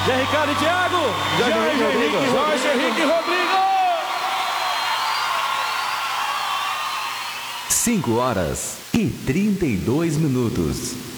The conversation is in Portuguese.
Zé Ricardo e Thiago. Jorge Henrique Rodrigo. 5 horas e 32 minutos.